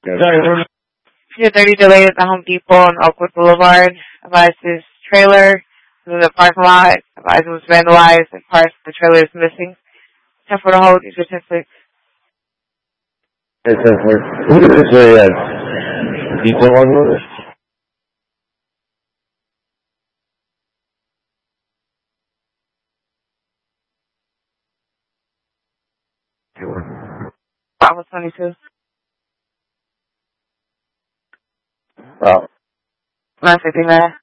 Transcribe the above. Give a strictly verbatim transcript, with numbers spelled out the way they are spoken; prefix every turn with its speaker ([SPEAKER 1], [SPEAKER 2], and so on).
[SPEAKER 1] two thirty delayed at the Home Depot on Oakwood Boulevard. Advised his trailer was in the parking lot. Advised it was vandalized and parts of the trailer is missing. ten for the hold, these are ten six.
[SPEAKER 2] ten four. So, yeah. Depot one.
[SPEAKER 1] Bravo twenty-two.
[SPEAKER 2] Wow.
[SPEAKER 1] nine fifty-nine.